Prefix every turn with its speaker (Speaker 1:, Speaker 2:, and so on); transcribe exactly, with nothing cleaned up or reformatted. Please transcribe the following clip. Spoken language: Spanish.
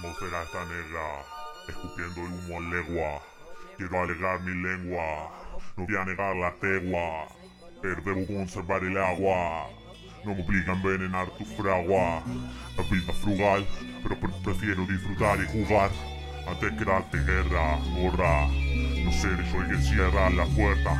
Speaker 1: Atmósfera está negra, escupiendo el humo a legua. Quiero alegar mi lengua, no voy a negar la tegua, pero debo conservar el agua. No me obliga a envenenar tu fragua. La vida frugal, pero pre- prefiero disfrutar y jugar antes que darte guerra, morra. No seré yo el que cierra la puerta,